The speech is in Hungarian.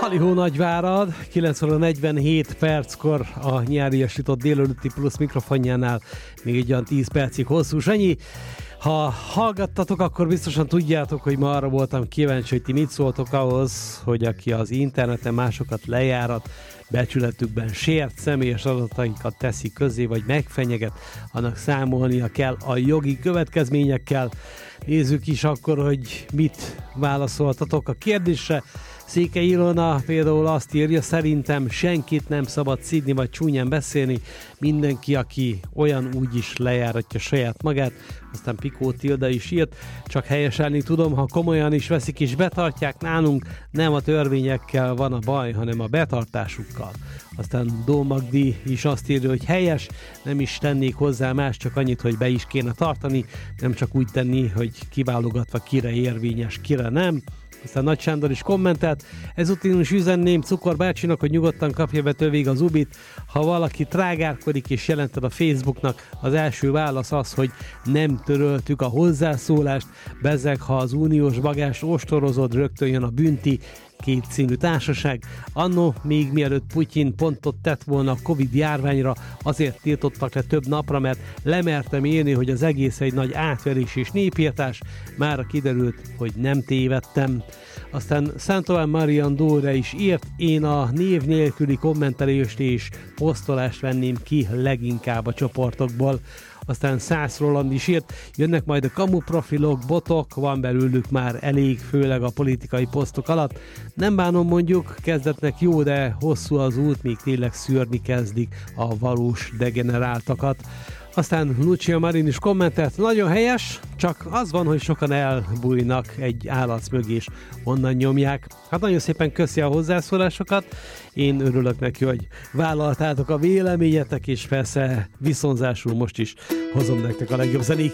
Halihó Nagyvárad, 9 óra 47 perckor a nyáriasított délelőtti plusz mikrofonjánál még egy olyan 10 percig hosszú. Sanyi, ha hallgattatok, akkor biztosan tudjátok, hogy ma arra voltam kíváncsi, hogy ti mit szóltok ahhoz, hogy aki az interneten másokat lejárat, becsületükben sért, személyes adataikat teszi közzé, vagy megfenyeget, annak számolnia kell a jogi következményekkel. Nézzük is akkor, hogy mit válaszoltatok a kérdésre. Székely Ilona például azt írja, szerintem senkit nem szabad szidni vagy csúnyán beszélni, mindenki, aki olyan úgy is lejáratja saját magát. Aztán Pikó Tilda is írt, csak helyeselni tudom, ha komolyan is veszik és betartják, nálunk nem a törvényekkel van a baj, hanem a betartásukkal. Aztán Dó Magdi is azt írja, hogy helyes, nem is tennék hozzá más, csak annyit, hogy be is kéne tartani, nem csak úgy tenni, hogy kiválogatva kire érvényes, kire nem. Aztán Nagy Sándor is kommentelt, ezután is üzenném Cukor bácsinak, hogy nyugodtan kapja be tövig az ubit. Ha valaki trágárkodik és jelented a Facebooknak, az első válasz az, hogy nem töröltük a hozzászólást, bezzeg, ha az uniós bagást ostorozod, rögtön jön a bünti, kétszínű társaság. Anno, még mielőtt Putyin pontot tett volna a Covid járványra, azért tiltottak le több napra, mert lemertem élni, hogy az egész egy nagy átverés és népírtás. Mára kiderült, hogy nem tévedtem. Aztán Szántován Marian Dóra is írt, én a név nélküli kommentelést és posztolást venném ki leginkább a csoportokból. Aztán Szász Roland is írt, jönnek majd a kamu profilok, botok, van belőlük már elég, főleg a politikai posztok alatt. Nem bánom mondjuk, kezdetnek jó, de hosszú az út, még tényleg szűrni kezdik a valós degeneráltakat. Aztán Lucia Marin is kommentelt, nagyon helyes, csak az van, hogy sokan elbújnak egy állat mögé, és onnan nyomják. Hát nagyon szépen köszi a hozzászólásokat, én örülök neki, hogy vállaltátok a véleményetek, és persze viszonzásul most is hozom nektek a legjobb zenéket.